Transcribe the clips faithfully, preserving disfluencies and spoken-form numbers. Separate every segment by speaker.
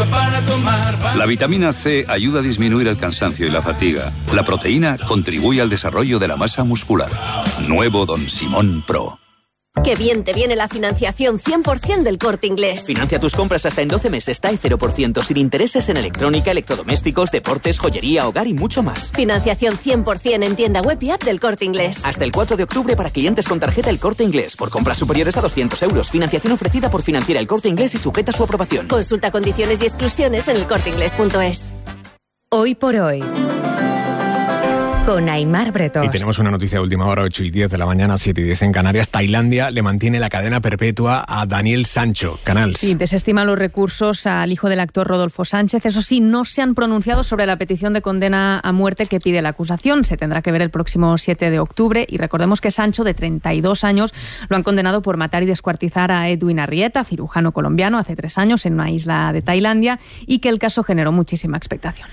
Speaker 1: para tomar.
Speaker 2: La vitamina C ayuda a disminuir el cansancio y la fatiga. La proteína contribuye al desarrollo de la masa muscular. Nuevo Don Simón Pro.
Speaker 3: Qué bien te viene la financiación cien por ciento del Corte Inglés.
Speaker 4: Financia tus compras hasta en doce meses, TAE cero por ciento, sin intereses en electrónica, electrodomésticos, deportes, joyería, hogar y mucho más.
Speaker 3: Financiación cien por ciento en tienda web y app del Corte Inglés.
Speaker 4: Hasta el cuatro de octubre para clientes con tarjeta El Corte Inglés. Por compras superiores a doscientos euros. Financiación ofrecida por Financiera El Corte Inglés y sujeta a su aprobación.
Speaker 3: Consulta condiciones y exclusiones en el corte inglés punto es.
Speaker 5: Hoy por hoy, con Aimar Bretos.
Speaker 6: Y tenemos una noticia de última hora, ocho y diez de la mañana, siete y diez en Canarias. Tailandia le mantiene la cadena perpetua a Daniel Sancho. Canals.
Speaker 7: Sí, desestima los recursos al hijo del actor Rodolfo Sánchez. Eso sí, no se han pronunciado sobre la petición de condena a muerte que pide la acusación. Se tendrá que ver el próximo siete de octubre. Y recordemos que Sancho, de treinta y dos años, lo han condenado por matar y descuartizar a Edwin Arrieta, cirujano colombiano, hace tres años en una isla de Tailandia, y que el caso generó muchísima expectación.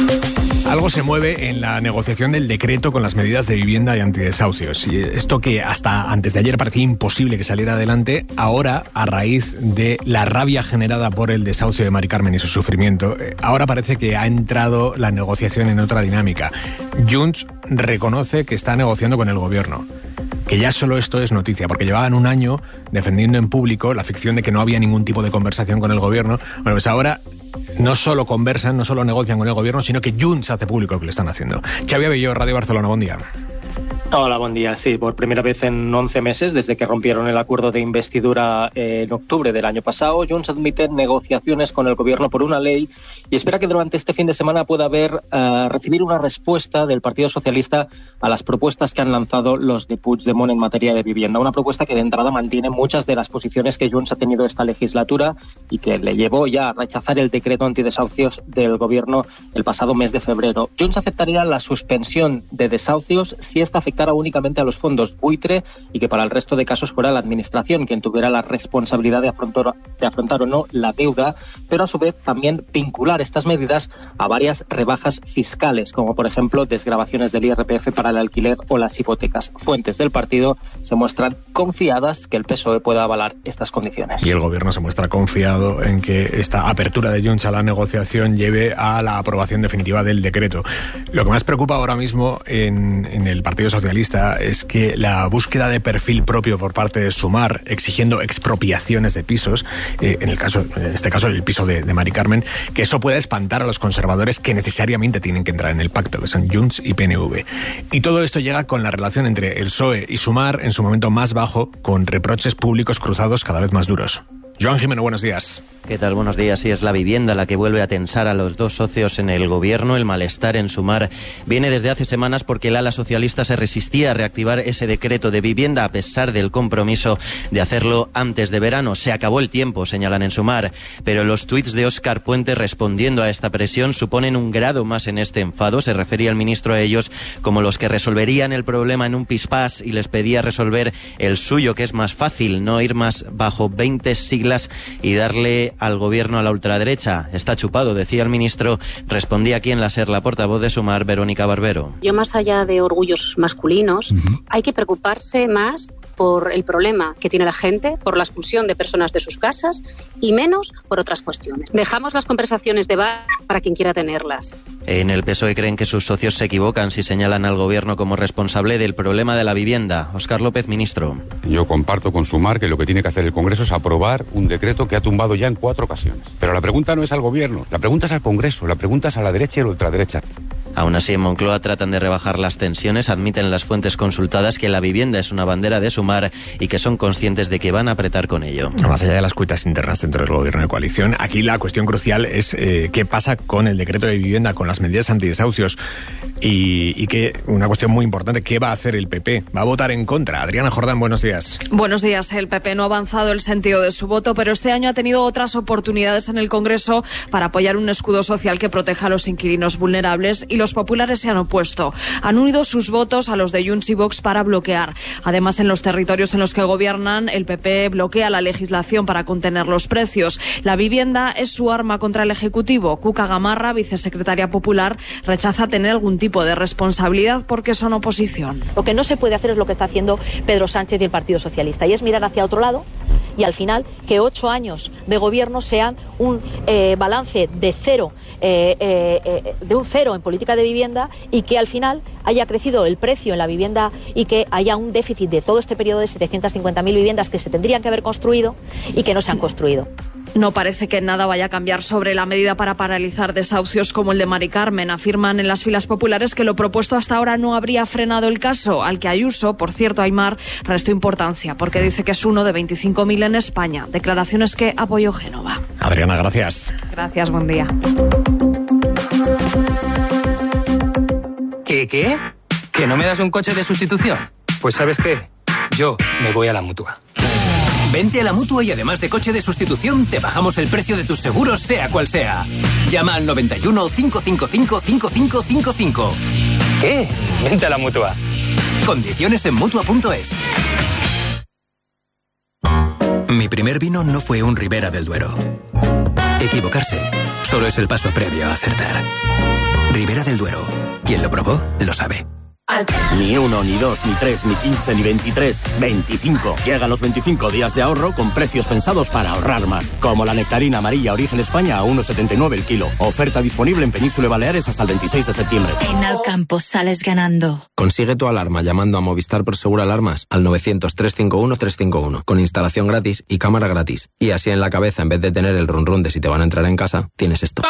Speaker 6: Algo se mueve en la negociación del decreto con las medidas de vivienda y antidesahucios. Y esto que hasta antes de ayer parecía imposible que saliera adelante, ahora, a raíz de la rabia generada por el desahucio de Mari Carmen y su sufrimiento, ahora parece que ha entrado la negociación en otra dinámica. Junts reconoce que está negociando con el gobierno. Que ya solo esto es noticia, porque llevaban un año defendiendo en público la ficción de que no había ningún tipo de conversación con el gobierno. Bueno, pues ahora no solo conversan, no solo negocian con el gobierno, sino que Junts hace público lo que le están haciendo. Xavi Abelló, Radio Barcelona, buen día.
Speaker 8: Hola, buen día. Sí, por primera vez en once meses, desde que rompieron el acuerdo de investidura en octubre del año pasado, Junts admite negociaciones con el gobierno por una ley y espera que durante este fin de semana pueda haber uh, recibir una respuesta del Partido Socialista a las propuestas que han lanzado los de Puigdemont en materia de vivienda. Una propuesta que de entrada mantiene muchas de las posiciones que Junts ha tenido esta legislatura y que le llevó ya a rechazar el decreto antidesahucios del gobierno el pasado mes de febrero. Junts aceptaría la suspensión de desahucios si esta afectara únicamente a los fondos buitre y que para el resto de casos fuera la administración quien tuviera la responsabilidad de afrontar, de afrontar o no la deuda, pero a su vez también vincular estas medidas a varias rebajas fiscales, como por ejemplo desgravaciones del I R P F para el alquiler o las hipotecas. Fuentes del partido se muestran confiadas que el P S O E pueda avalar estas condiciones.
Speaker 6: Y el gobierno se muestra confiado en que esta apertura de Junts a la negociación lleve a la aprobación definitiva del decreto. Lo que más preocupa ahora mismo en, en el Partido Socialista es que la búsqueda de perfil propio por parte de Sumar, exigiendo expropiaciones de pisos, eh, en el caso, en este caso el piso de, de Mari Carmen, que eso pueda espantar a los conservadores que necesariamente tienen que entrar en el pacto, que son Junts y P N V. Y todo esto llega con la relación entre el P S O E y Sumar en su momento más bajo, con reproches públicos cruzados cada vez más duros. Joan Jimeno, buenos días.
Speaker 9: ¿Qué tal? Buenos días. Sí, es la vivienda la que vuelve a tensar a los dos socios en el gobierno. El malestar en Sumar viene desde hace semanas porque el ala socialista se resistía a reactivar ese decreto de vivienda a pesar del compromiso de hacerlo antes de verano. Se acabó el tiempo, señalan en Sumar, pero los tuits de Óscar Puente respondiendo a esta presión suponen un grado más en este enfado. Se refería el ministro a ellos como los que resolverían el problema en un pispás y les pedía resolver el suyo, que es más fácil, no ir más bajo veinte siglas y darle al gobierno a la ultraderecha. Está chupado, decía el ministro. Respondía aquí en la SER la portavoz de Sumar, Verónica Barbero.
Speaker 10: Yo, más allá de orgullos masculinos, uh-huh. hay que preocuparse más por el problema que tiene la gente, por la expulsión de personas de sus casas y menos por otras cuestiones. Dejamos las conversaciones de bar para quien quiera tenerlas.
Speaker 9: En el P S O E creen que sus socios se equivocan si señalan al gobierno como responsable del problema de la vivienda. Óscar López, ministro.
Speaker 11: Yo comparto con Sumar que lo que tiene que hacer el Congreso es aprobar un decreto que ha tumbado ya en cuatro ocasiones. Pero la pregunta no es al gobierno, la pregunta es al Congreso, la pregunta es a la derecha y a la ultraderecha.
Speaker 9: Aún así, en Moncloa tratan de rebajar las tensiones, admiten las fuentes consultadas que la vivienda es una bandera de Sumar y que son conscientes de que van a apretar con ello.
Speaker 6: Más allá de las cuitas internas dentro del gobierno de coalición, aquí la cuestión crucial es eh, qué pasa con el decreto de vivienda, con las medidas antidesahucios y, y que una cuestión muy importante, ¿qué va a hacer el P P? ¿Va a votar en contra? Adriana Jordán, buenos días.
Speaker 12: Buenos días. El P P no ha avanzado el sentido de su voto, pero este año ha tenido otras oportunidades en el Congreso para apoyar un escudo social que proteja a los inquilinos vulnerables y los populares se han opuesto. Han unido sus votos a los de Junts y Vox para bloquear. Además, en los territorios en los que gobiernan, el P P bloquea la legislación para contener los precios. La vivienda es su arma contra el Ejecutivo. Cuca Gamarra, vicesecretaria popular, rechaza tener algún tipo de responsabilidad porque son oposición.
Speaker 13: Lo que no se puede hacer es lo que está haciendo Pedro Sánchez y el Partido Socialista, y es mirar hacia otro lado
Speaker 1: y al final que ocho años de gobierno sean un eh, balance de cero, eh, eh, eh, de un cero en política de vivienda y que al final haya crecido el precio en la vivienda y que haya un déficit de todo este periodo de setecientas cincuenta mil viviendas que se tendrían que haber construido y que no se han construido.
Speaker 12: No parece que nada vaya a cambiar sobre la medida para paralizar desahucios como el de Mari Carmen. Afirman en las filas populares que lo propuesto hasta ahora no habría frenado el caso, al que Ayuso, por cierto, Aimar, restó importancia porque dice que es uno de veinticinco mil en España. Declaraciones que apoyó Génova.
Speaker 6: Adriana, gracias.
Speaker 12: Gracias, buen día.
Speaker 13: ¿Qué, qué? ¿Que no me das un coche de sustitución? Pues ¿sabes qué? Yo me voy a la Mutua.
Speaker 14: Vente a la Mutua y además de coche de sustitución, te bajamos el precio de tus seguros, sea cual sea. Llama al noventa y uno, cinco cinco cinco, cinco cinco cinco cinco.
Speaker 13: ¿Qué? Vente a la Mutua.
Speaker 14: Condiciones en Mutua punto es. Mi primer vino no fue un Ribera del Duero. Equivocarse solo es el paso previo a acertar. Ribera del Duero. Quien lo probó, lo sabe.
Speaker 15: Ni uno, ni dos, ni tres, ni quince, ni veintitrés, veinticinco. Llegan los veinticinco días de ahorro con precios pensados para ahorrar más. Como la nectarina amarilla Origen España a uno setenta y nueve el kilo. Oferta disponible en Península y Baleares hasta el veintiséis de septiembre.
Speaker 16: En Alcampo sales ganando.
Speaker 17: Consigue tu alarma llamando a Movistar Prosegur Alarmas al novecientos, trescientos cincuenta y uno, trescientos cincuenta y uno con instalación gratis y cámara gratis. Y así en la cabeza, en vez de tener el run run de si te van a entrar en casa, tienes esto.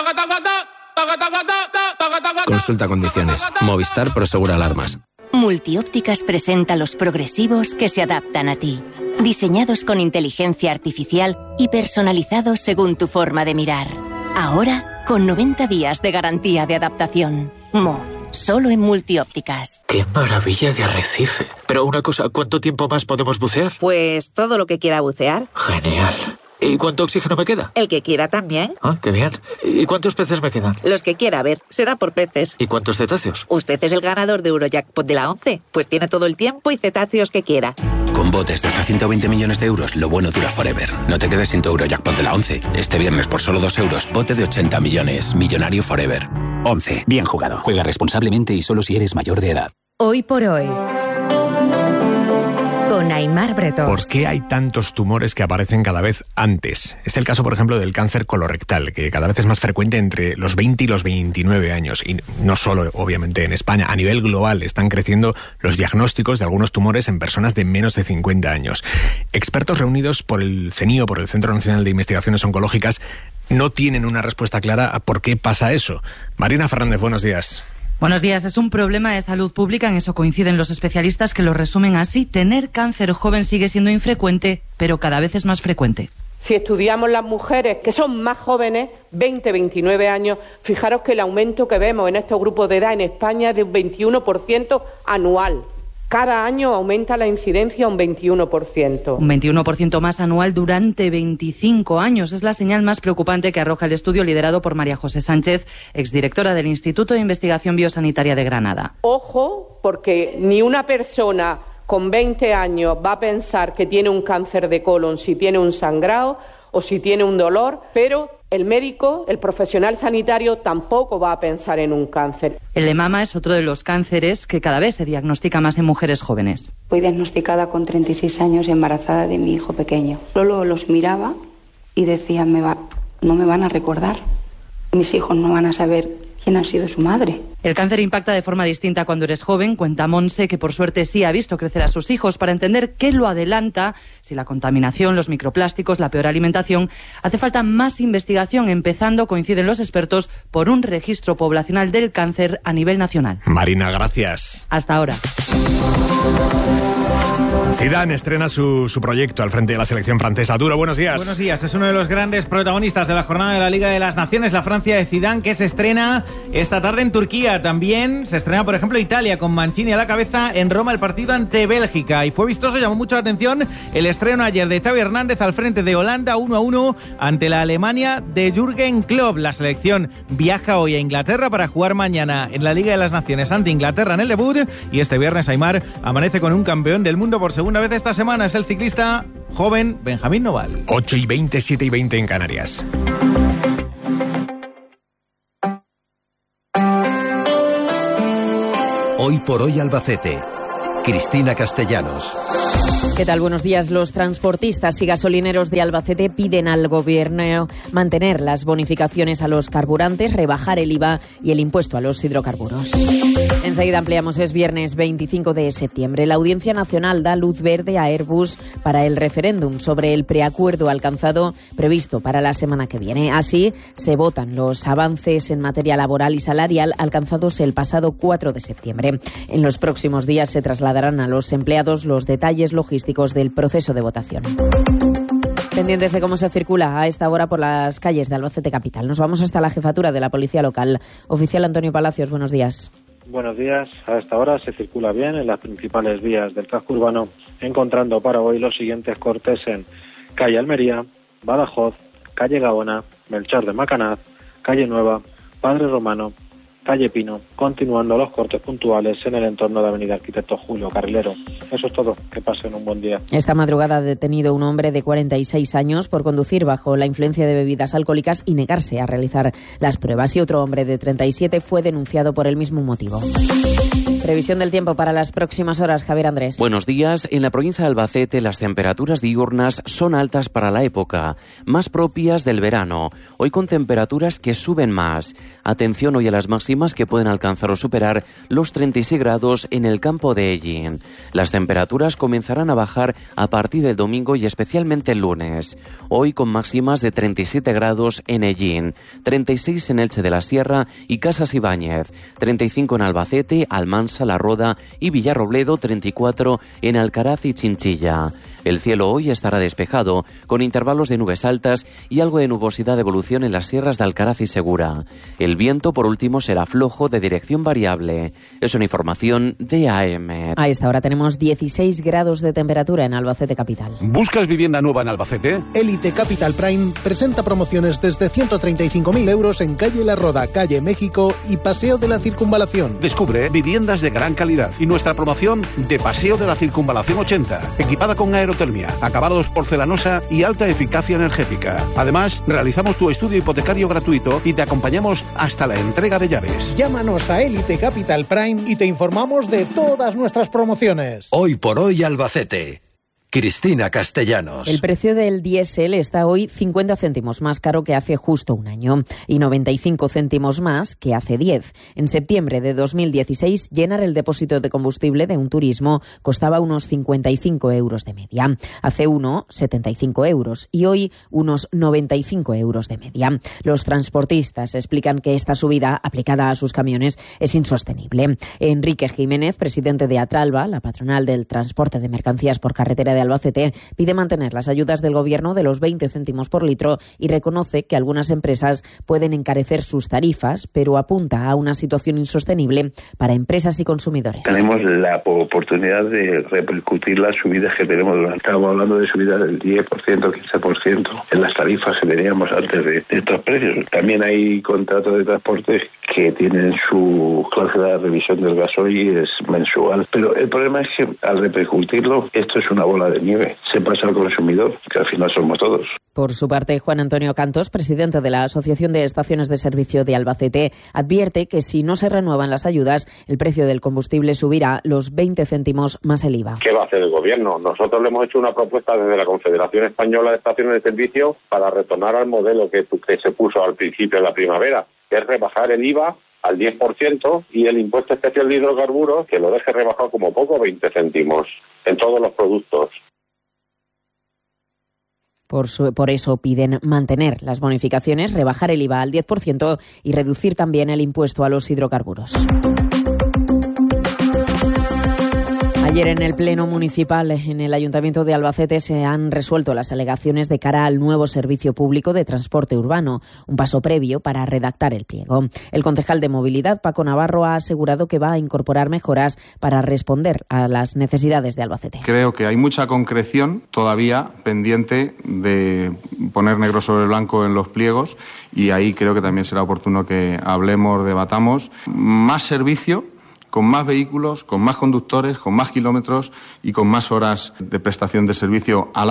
Speaker 17: Consulta condiciones. Movistar Prosegur Alarmas.
Speaker 5: Multiópticas presenta los progresivos que se adaptan a ti. Diseñados con inteligencia artificial y personalizados según tu forma de mirar. Ahora, con noventa días de garantía de adaptación. Mo, solo en Multiópticas.
Speaker 18: ¡Qué maravilla de arrecife! Pero una cosa, ¿cuánto tiempo más podemos bucear?
Speaker 19: Pues todo lo que quiera bucear.
Speaker 18: Genial. ¿Y cuánto oxígeno me queda?
Speaker 19: El que quiera también.
Speaker 18: Ah, qué bien. ¿Y cuántos peces me quedan?
Speaker 19: Los que quiera, a ver, será por peces.
Speaker 18: ¿Y cuántos cetáceos?
Speaker 19: Usted es el ganador de Eurojackpot de la once, pues tiene todo el tiempo y cetáceos que quiera.
Speaker 20: Con botes de hasta ciento veinte millones de euros, lo bueno dura forever. No te quedes sin tu Eurojackpot de la once. Este viernes por solo dos euros, bote de ochenta millones. Millonario forever.
Speaker 21: once. Bien jugado. Juega responsablemente y solo si eres mayor de edad.
Speaker 5: Hoy por hoy. Con Aimar Bretón.
Speaker 6: ¿Por qué hay tantos tumores que aparecen cada vez antes? Es el caso, por ejemplo, del cáncer colorectal, que cada vez es más frecuente entre los veinte y los veintinueve años. Y no solo, obviamente, en España. A nivel global están creciendo los diagnósticos de algunos tumores en personas de menos de cincuenta años. Expertos reunidos por el CENIO, por el Centro Nacional de Investigaciones Oncológicas, no tienen una respuesta clara a por qué pasa eso. Marina Fernández, buenos días.
Speaker 22: Buenos días. Es un problema de salud pública, en eso coinciden los especialistas que lo resumen así. Tener cáncer joven sigue siendo infrecuente, pero cada vez es más frecuente.
Speaker 23: Si estudiamos las mujeres que son más jóvenes, veinte, veintinueve años, fijaros que el aumento que vemos en estos grupos de edad en España es de un veintiuno por ciento anual. Cada año aumenta la incidencia un veintiuno por ciento.
Speaker 22: Un veintiuno por ciento más anual durante veinticinco años. Es la señal más preocupante que arroja el estudio liderado por María José Sánchez, exdirectora del Instituto de Investigación Biosanitaria de Granada.
Speaker 23: Ojo, porque ni una persona con veinte años va a pensar que tiene un cáncer de colon si tiene un sangrado o si tiene un dolor, pero el médico, el profesional sanitario, tampoco va a pensar en un cáncer.
Speaker 22: El de mama es otro de los cánceres que cada vez se diagnostica más en mujeres jóvenes.
Speaker 24: Fui diagnosticada con treinta y seis años embarazada de mi hijo pequeño. Solo los miraba y decía, me va, no me van a recordar. Mis hijos no van a saber quién ha sido su madre.
Speaker 22: El cáncer impacta de forma distinta cuando eres joven. Cuenta Monse que por suerte sí ha visto crecer a sus hijos. Para entender qué lo adelanta, si la contaminación, los microplásticos, la peor alimentación, hace falta más investigación, empezando, coinciden los expertos, por un registro poblacional del cáncer a nivel nacional.
Speaker 6: Marina, gracias.
Speaker 22: Hasta ahora.
Speaker 6: Zidane estrena su, su proyecto al frente de la selección francesa. Duro, buenos días.
Speaker 25: Buenos días. Es uno de los grandes protagonistas de la jornada de la Liga de las Naciones, la Francia de Zidane, que se estrena esta tarde en Turquía. También se estrena, por ejemplo, Italia, con Mancini a la cabeza en Roma, el partido ante Bélgica. Y fue vistoso, llamó mucho la atención el estreno ayer de Xavi Hernández al frente de Holanda, uno a uno ante la Alemania de Jürgen Klopp. La selección viaja hoy a Inglaterra para jugar mañana en la Liga de las Naciones ante Inglaterra en el debut. Y este viernes Aimar amanece con un campeón del mundo por segunda vez esta semana. Es el ciclista joven Benjamín Noval.
Speaker 6: ocho y veinte, siete y veinte en Canarias.
Speaker 26: Hoy por hoy Albacete.
Speaker 2: Cristina Castellanos.
Speaker 3: ¿Qué tal? Buenos días. Los transportistas y gasolineros de Albacete piden al Gobierno mantener las bonificaciones a los carburantes, rebajar el I V A y el impuesto a los hidrocarburos. Enseguida ampliamos. Es viernes veinticinco de septiembre. La Audiencia Nacional da luz verde a Airbus para el referéndum sobre el preacuerdo alcanzado previsto para la semana que viene. Así se votan los avances en materia laboral y salarial alcanzados el pasado cuatro de septiembre. En los próximos días se trasladarán a los empleados los detalles logísticos del proceso de votación. Pendientes de cómo se circula a esta hora por las calles de Albacete Capital. Nos vamos hasta la jefatura de la Policía Local. Oficial Antonio Palacios, buenos días.
Speaker 4: Buenos días. A esta hora se circula bien en las principales vías del casco urbano, encontrando para hoy los siguientes cortes en calle Almería, Badajoz, calle Gaona, Melchor de Macanaz, calle Nueva, Padre Romano, calle Pino, continuando los cortes puntuales en el entorno de avenida Arquitecto Julio Carrilero. Eso es todo. Que pasen un buen día.
Speaker 3: Esta madrugada ha detenido un hombre de cuarenta y seis años por conducir bajo la influencia de bebidas alcohólicas y negarse a realizar las pruebas. Y otro hombre de treinta y siete fue denunciado por el mismo motivo. Previsión del tiempo para las próximas horas, Javier Andrés.
Speaker 7: Buenos días. En la provincia de Albacete las temperaturas diurnas son altas para la época, más propias del verano. Hoy con temperaturas que suben más. Atención hoy a las máximas que pueden alcanzar o superar los treinta y seis grados en el campo de Ellín. Las temperaturas comenzarán a bajar a partir del domingo y especialmente el lunes. Hoy con máximas de treinta y siete grados en Ellín, treinta y seis en Elche de la Sierra y Casas Ibáñez, treinta y cinco en Albacete, Almansa, La Roda y Villarrobledo, treinta y cuatro en Alcaraz y Chinchilla. El cielo hoy estará despejado, con intervalos de nubes altas y algo de nubosidad de evolución en las sierras de Alcaraz y Segura. El viento, por último, será flojo de dirección variable. Es una información de A M.
Speaker 3: A esta hora tenemos dieciséis grados de temperatura en Albacete Capital.
Speaker 8: ¿Buscas vivienda nueva en Albacete?
Speaker 26: Elite Capital Prime presenta promociones desde ciento treinta y cinco mil euros en calle La Roda, calle México y Paseo de la Circunvalación.
Speaker 8: Descubre viviendas de gran calidad y nuestra promoción de Paseo de la Circunvalación ochenta, equipada con aerotermia, acabados porcelanosa y alta eficacia energética. Además, realizamos tu estudio hipotecario gratuito y te acompañamos hasta la entrega de llaves.
Speaker 26: Llámanos a Elite Capital Prime y te informamos de todas nuestras promociones.
Speaker 2: Hoy por hoy Albacete. Cristina Castellanos.
Speaker 3: El precio del diésel está hoy cincuenta céntimos más caro que hace justo un año y noventa y cinco céntimos más que hace diez. En septiembre de dos mil dieciséis, llenar el depósito de combustible de un turismo costaba unos cincuenta y cinco euros de media. Hace uno, setenta y cinco euros y hoy unos noventa y cinco euros de media. Los transportistas explican que esta subida aplicada a sus camiones es insostenible. Enrique Jiménez, presidente de Atralba, la patronal del transporte de mercancías por carretera de Albacete, pide mantener las ayudas del Gobierno de los veinte céntimos por litro y reconoce que algunas empresas pueden encarecer sus tarifas, pero apunta a una situación insostenible para empresas y consumidores.
Speaker 27: Tenemos la oportunidad de repercutir las subidas que tenemos. Estábamos hablando de subidas del diez por ciento, quince por ciento en las tarifas que teníamos antes de, de estos precios. También hay contratos de transporte que tienen su cláusula de revisión del gasoil y es mensual. Pero el problema es que al repercutirlo, esto es una bola de nieve. Se pasa al consumidor, que al final somos todos.
Speaker 3: Por su parte, Juan Antonio Cantos, presidente de la Asociación de Estaciones de Servicio de Albacete, advierte que si no se renuevan las ayudas, el precio del combustible subirá los veinte céntimos más el I V A.
Speaker 28: ¿Qué va a hacer el Gobierno? Nosotros le hemos hecho una propuesta desde la Confederación Española de Estaciones de Servicio para retornar al modelo que, que se puso al principio de la primavera, que es rebajar el I V A al diez por ciento y el impuesto especial de hidrocarburos que lo deje rebajado como poco veinte céntimos en todos los productos.
Speaker 3: Por, su, por eso piden mantener las bonificaciones, rebajar el I V A al diez por ciento y reducir también el impuesto a los hidrocarburos. Ayer en el Pleno Municipal en el Ayuntamiento de Albacete se han resuelto las alegaciones de cara al nuevo servicio público de transporte urbano, un paso previo para redactar el pliego. El concejal de Movilidad, Paco Navarro, ha asegurado que va a incorporar mejoras para responder a las necesidades de Albacete.
Speaker 29: Creo que hay mucha concreción todavía pendiente de poner negro sobre blanco en los pliegos y ahí creo que también será oportuno que hablemos, debatamos. Más servicio, con más vehículos, con más conductores, con más kilómetros y con más horas de prestación de servicio al año.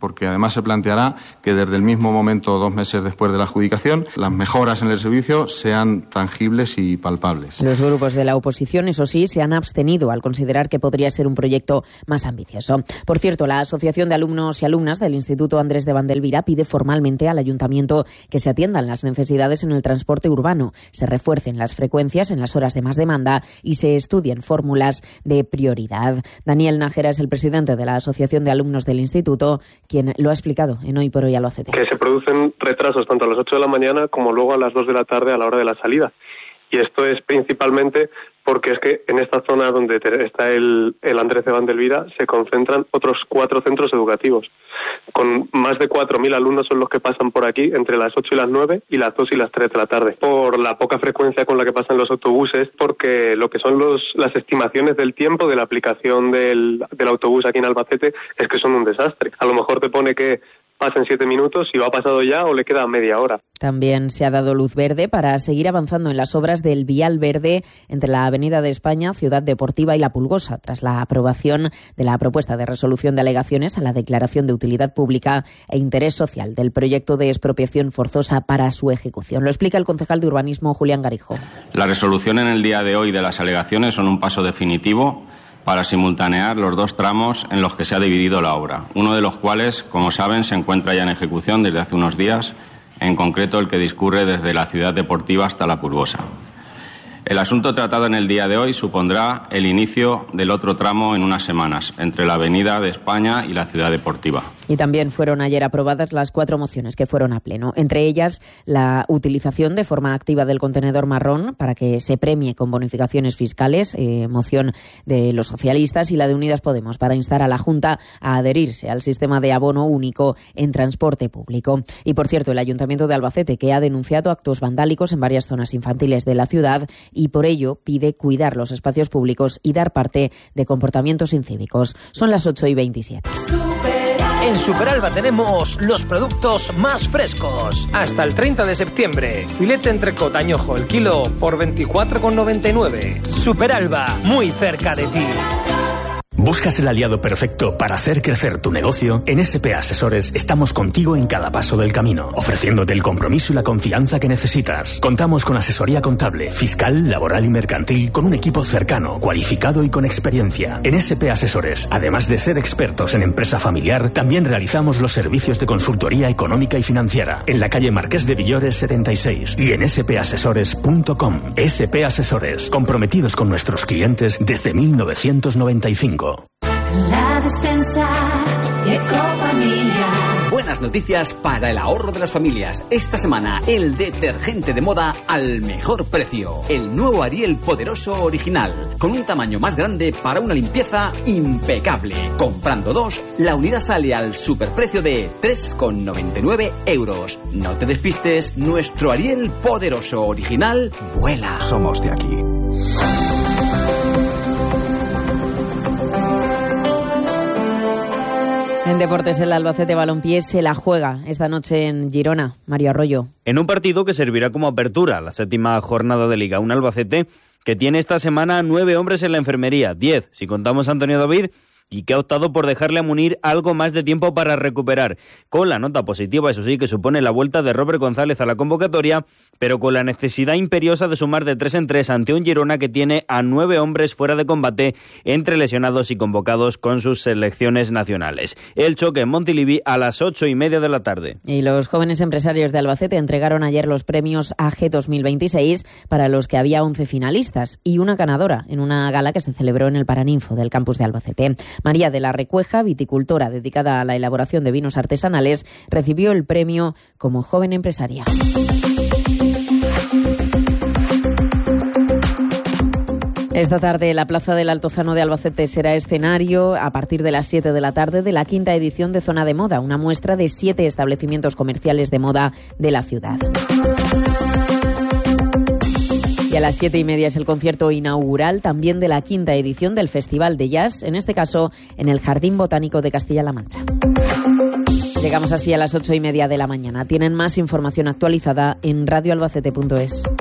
Speaker 29: porque además se planteará que desde el mismo momento, dos meses después de la adjudicación, las mejoras en el servicio sean tangibles y palpables.
Speaker 3: Los grupos de la oposición, eso sí, se han abstenido al considerar que podría ser un proyecto más ambicioso. Por cierto, la Asociación de Alumnos y Alumnas del Instituto Andrés de Vandelvira pide formalmente al Ayuntamiento que se atiendan las necesidades en el transporte urbano, se refuercen las frecuencias en las horas de más demanda y se estudien fórmulas de prioridad. Daniel Nájera es el presidente de la Asociación de Alumnos del Instituto, quien lo ha explicado en Hoy por Hoy Albacete.
Speaker 1: Que se producen retrasos tanto a las ocho de la mañana como luego a las dos de la tarde a la hora de la salida. Y esto es principalmente porque es que en esta zona donde está el, el Andrés de Vandelvira se concentran otros cuatro centros educativos. Con más de cuatro mil alumnos son los que pasan por aquí entre las ocho y las nueve y las dos y las tres de la tarde. Por la poca frecuencia con la que pasan los autobuses, porque lo que son los, las estimaciones del tiempo de la aplicación del, del autobús aquí en Albacete es que son un desastre. A lo mejor te pone que pasen siete minutos y lo ha pasado ya o le queda media hora.
Speaker 3: También se ha dado luz verde para seguir avanzando en las obras del vial verde entre la Avenida de España, Ciudad Deportiva y La Pulgosa, tras la aprobación de la propuesta de resolución de alegaciones a la declaración de utilidad pública e interés social del proyecto de expropiación forzosa para su ejecución. Lo explica el concejal de urbanismo Julián Garijo.
Speaker 9: La resolución en el día de hoy de las alegaciones son un paso definitivo para simultanear los dos tramos en los que se ha dividido la obra, uno de los cuales, como saben, se encuentra ya en ejecución desde hace unos días, en concreto el que discurre desde la Ciudad Deportiva hasta La Pulgosa. El asunto tratado en el día de hoy supondrá el inicio del otro tramo en unas semanas, entre la Avenida de España y la Ciudad Deportiva.
Speaker 3: Y también fueron ayer aprobadas las cuatro mociones que fueron a pleno, entre ellas la utilización de forma activa del contenedor marrón para que se premie con bonificaciones fiscales, eh, moción de los socialistas, y la de Unidas Podemos para instar a la Junta a adherirse al sistema de abono único en transporte público. Y por cierto, el Ayuntamiento de Albacete, que ha denunciado actos vandálicos en varias zonas infantiles de la ciudad, y por ello pide cuidar los espacios públicos y dar parte de comportamientos incívicos. Son las ocho y veintisiete.
Speaker 10: En Superalba tenemos los productos más frescos. Hasta el treinta de septiembre. Filete entrecot añojo el kilo por veinticuatro con noventa y nueve. Superalba, muy cerca de ti.
Speaker 11: ¿Buscas el aliado perfecto para hacer crecer tu negocio? En S P Asesores estamos contigo en cada paso del camino, ofreciéndote el compromiso y la confianza que necesitas. Contamos con asesoría contable, fiscal, laboral y mercantil, con un equipo cercano, cualificado y con experiencia. En S P Asesores, además de ser expertos en empresa familiar, también realizamos los servicios de consultoría económica y financiera en la calle Marqués de Villores setenta y seis y en s p asesores punto com. S P Asesores, comprometidos con nuestros clientes desde mil novecientos noventa y cinco.
Speaker 12: La despensa Ecofamilia.
Speaker 13: Buenas noticias para el ahorro de las familias. Esta semana, el detergente de moda al mejor precio. El nuevo Ariel Poderoso Original, con un tamaño más grande para una limpieza impecable. Comprando dos, la unidad sale al superprecio de tres con noventa y nueve euros. No te despistes, nuestro Ariel Poderoso Original vuela.
Speaker 14: Somos de aquí.
Speaker 3: En deportes, el Albacete Balompié se la juega esta noche en Girona. Mario Arroyo.
Speaker 15: En un partido que servirá como apertura a la séptima jornada de Liga. Un Albacete que tiene esta semana nueve hombres en la enfermería, diez si contamos a Antonio David, y que ha optado por dejarle a Munir algo más de tiempo para recuperar, con la nota positiva, eso sí, que supone la vuelta de Robert González a la convocatoria, pero con la necesidad imperiosa de sumar de tres en tres ante un Girona que tiene a nueve hombres fuera de combate, entre lesionados y convocados con sus selecciones nacionales. El choque en Montilivi a las ocho y media de la tarde.
Speaker 3: Y los jóvenes empresarios de Albacete entregaron ayer los premios A G dos mil veintiséis, para los que había once finalistas y una ganadora, en una gala que se celebró en el Paraninfo del campus de Albacete. María de la Recueja, viticultora dedicada a la elaboración de vinos artesanales, recibió el premio como joven empresaria. Esta tarde la Plaza del Altozano de Albacete será escenario a partir de las siete de la tarde de la quinta edición de Zona de Moda, una muestra de siete establecimientos comerciales de moda de la ciudad. Y a las siete y media es el concierto inaugural también de la quinta edición del Festival de Jazz, en este caso en el Jardín Botánico de Castilla-La Mancha. Llegamos así a las ocho y media de la mañana. Tienen más información actualizada en radio albacete punto es.